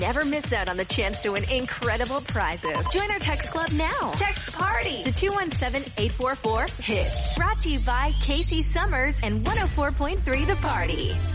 Never miss out on the chance to win incredible prizes. Join our text club now. Text PARTY to 217-844-HIT. Brought to you by Casey Summers and 104.3 The Party.